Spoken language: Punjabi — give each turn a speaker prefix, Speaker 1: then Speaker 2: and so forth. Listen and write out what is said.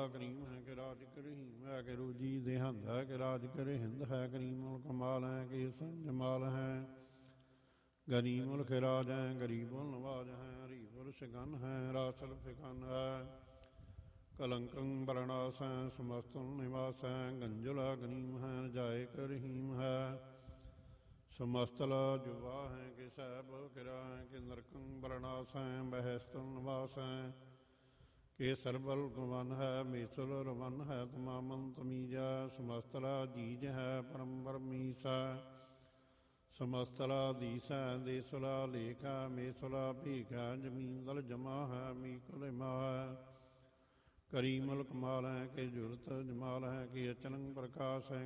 Speaker 1: ਕਰੀਮ ਹੈ ਕਿ ਰਾਜ ਕਰੀਮ ਹੈ ਕਿ ਰੋਜੀ ਦੇਹੰਦ ਹੈ ਕਿ ਰਾਜ ਕਰੇ ਹਿੰਦ ਹੈ ਕਰੀਮ ਮੁਲ ਕਮਾਲ ਹੈ ਕਿ ਸੰਜਮਾਲ ਹੈ ਗਰੀਬ ਮੁਲ ਕੇ ਰਾਜ ਹੈ ਗਰੀਬ ਮੁਲ ਨਵਾਜ ਹੈ ਹਰੀ ਪੁਰ ਸਿਗਨ ਹੈ ਰਾਸਲ ਫਿਕਨ ਹੈ ਕਲੰਕੰ ਬਰਣਾਸ ਹੈ ਸਮਸਤਨ ਨਿਵਾਸ ਹੈ ਗੰਜਲਾ ਗਨੀਮ ਹੈ ਰਜਾਏ ਕਰਹੀਮ ਹੈ ਸਮਸਤਲ ਜੁਵਾ ਹੈ ਕਿ ਸਹਿਬ ਕਿਰਾ ਹੈ ਕਿ ਨਰਕੰ ਬਰਣਾਸ ਹੈ ਬਹਿਸਤਨ ਨਿਵਾਸ ਹੈ ਕਿ ਸਰਬਲ ਗਵਨ ਹੈ ਮੇਸਲ ਰਵਨ ਹੈ ਤਮਾਮਨ ਤਮੀਜਾ ਸਮਸਤਲਾ ਜੀਜ ਹੈ ਪਰਮ ਪਰਮੀਸ ਹੈ ਸਮਸਤਲਾ ਦੀਸ ਹੈ ਦੇਸਲਾ ਲੇਖ ਹੈ ਮੇਸਲਾ ਭੀਖ ਹੈ ਜ਼ਮੀਨ ਦਲ ਜਮਾ ਹੈ ਮੀਕਲ ਮਾ ਹੈ ਕਰੀਮਲ ਕਮਾਲ ਹੈ ਕਿ ਜੁਰਤ ਜਮਾਲ ਹੈ ਕਿ ਅਚਨੰ ਪ੍ਰਕਾਸ਼ ਹੈ